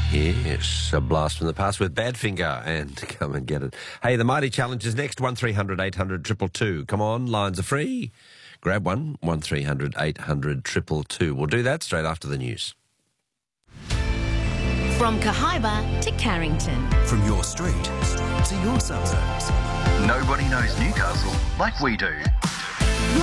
Yes, a blast from the past with Badfinger, and come and get it. Hey, the Mighty Challenge is next, 1300 800 222. Come on, lines are free. Grab one, 1300 800 222. We'll do that straight after the news. From Kahaiba to Carrington. From your street to your suburbs. Nobody knows Newcastle like we do.